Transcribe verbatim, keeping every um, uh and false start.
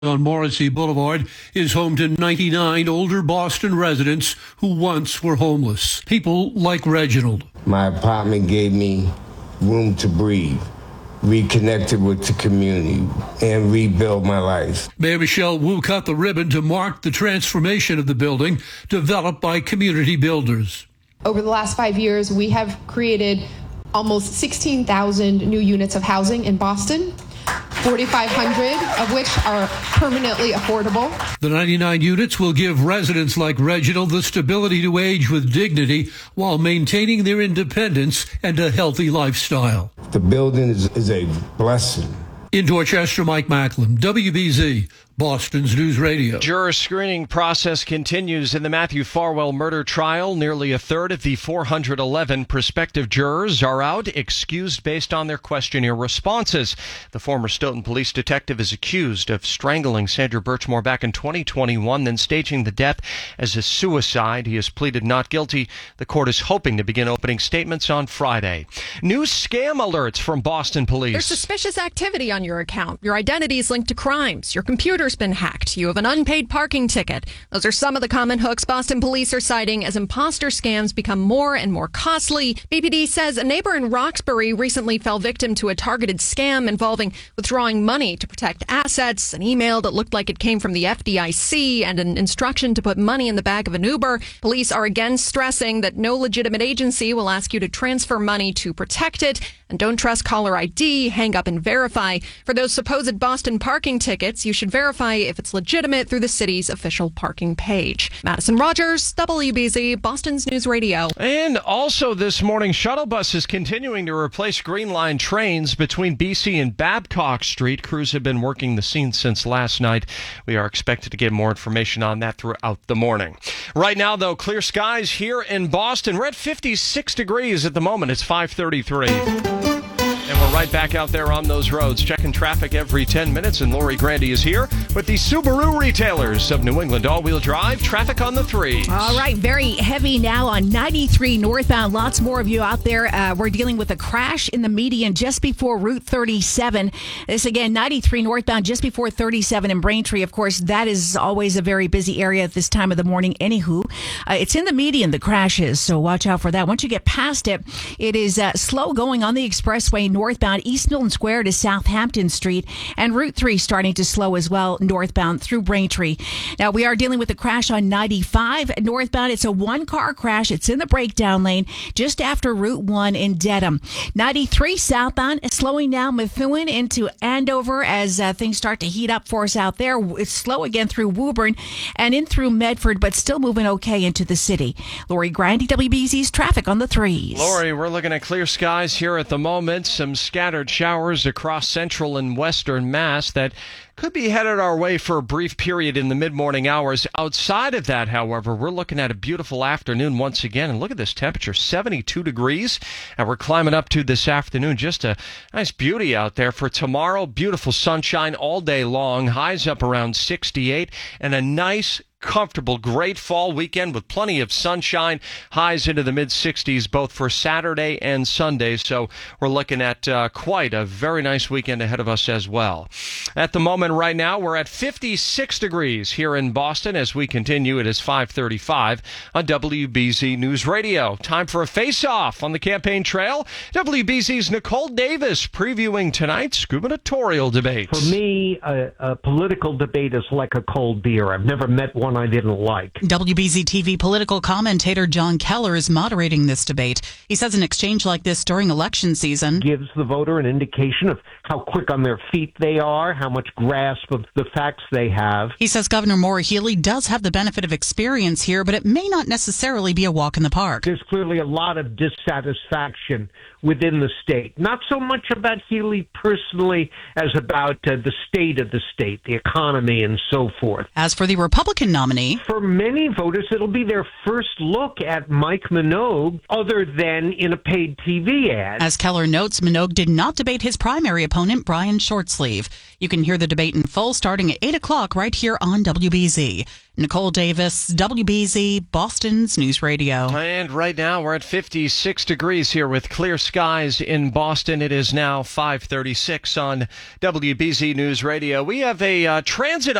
on Morrissey Boulevard is home to ninety-nine older Boston residents who once were homeless. People like Reginald. My apartment gave me room to breathe, reconnected with the community, and rebuild my life. Mayor Michelle Wu cut the ribbon to mark the transformation of the building developed by community builders. Over the last five years, we have created almost sixteen thousand new units of housing in Boston, forty-five hundred of which are permanently affordable. The ninety-nine units will give residents like Reginald the stability to age with dignity while maintaining their independence and a healthy lifestyle. The building is, is a blessing. In Dorchester, Mike Macklem, W B Z, Boston's News Radio. Juror screening process continues in the Matthew Farwell murder trial. Nearly a third of the four hundred eleven prospective jurors are out, excused based on their questionnaire responses. The former Stoughton police detective is accused of strangling Sandra Birchmore back in twenty twenty-one, then staging the death as a suicide. He has pleaded not guilty. The court is hoping to begin opening statements on Friday. New scam alerts from Boston police. There's suspicious activity on your account. Your identity is linked to crimes. Your computer's been hacked. You have an unpaid parking ticket. Those are some of the common hooks Boston police are citing as imposter scams become more and more costly. B P D says a neighbor in Roxbury recently fell victim to a targeted scam involving withdrawing money to protect assets, an email that looked like it came from the F D I C, and an instruction to put money in the back of an Uber. Police are again stressing that no legitimate agency will ask you to transfer money to protect it, and don't trust caller I D, hang up and verify. For those supposed Boston parking tickets, you should verify if it's legitimate through the city's official parking page. Madison Rogers, W B Z, Boston's News Radio. And also this morning, shuttle buses continuing to replace Green Line trains between B C and Babcock Street. Crews have been working the scene since last night. We are expected to get more information on that throughout the morning. Right now, though, clear skies here in Boston. We're at fifty-six degrees at the moment. It's five thirty-three. And we're right back out there on those roads, checking traffic every ten minutes. And Lori Grandy is here with the Subaru retailers of New England all-wheel drive. Traffic on the three. All right, very heavy now on ninety-three northbound. Lots more of you out there. Uh, we're dealing with a crash in the median just before Route thirty-seven. This again, ninety-three northbound just before thirty-seven in Braintree. Of course, that is always a very busy area at this time of the morning. Anywho, uh, it's in the median, the crash is, so watch out for that. Once you get past it, it is uh, slow going on the expressway northbound East Milton Square to Southampton Street, and Route three starting to slow as well northbound through Braintree. Now, we are dealing with a crash on ninety-five northbound. It's a one-car crash. It's in the breakdown lane just after Route one in Dedham. ninety-three southbound is slowing down Methuen into Andover as uh, things start to heat up for us out there. It's slow again through Woburn and in through Medford, but still moving okay into the city. Lori Grandy, W B Z's traffic on the threes. Lori, we're looking at clear skies here at the moment. Some scattered showers across central and western Mass that could be headed our way for a brief period in the mid-morning hours. Outside of that, however, we're looking at a beautiful afternoon once again. And look at this temperature, seventy-two degrees. And we're climbing up to this afternoon. Just a nice beauty out there. For tomorrow, beautiful sunshine all day long. Highs up around sixty-eight. And a nice comfortable, great fall weekend with plenty of sunshine, highs into the mid-sixties both for Saturday and Sunday. So we're looking at uh, quite a very nice weekend ahead of us as well. At the moment right now, we're at fifty-six degrees here in Boston. As we continue, it is five thirty-five on W B Z News Radio. Time for a face-off on the campaign trail. W B Z's Nicole Davis previewing tonight's gubernatorial debate. For me, a, a political debate is like a cold beer. I've never met one I didn't like. W B Z T V political commentator John Keller is moderating this debate. He says an exchange like this during election season gives the voter an indication of how quick on their feet they are, how much grasp of the facts they have. He says Governor Maura Healey does have the benefit of experience here, but it may not necessarily be a walk in the park. There's clearly a lot of dissatisfaction within the state. Not so much about Healey personally as about uh, the state of the state, the economy, and so forth. As for the Republican nominee, for many voters, it'll be their first look at Mike Minogue other than in a paid T V ad. As Keller notes, Minogue did not debate his primary opponent, Brian Shortsleeve. You can hear the debate debate in full starting at eight o'clock right here on W B Z. Nicole Davis, W B Z, Boston's News Radio. And right now we're at fifty-six degrees here with clear skies in Boston. It is now five thirty-six on W B Z News Radio. We have a uh, transit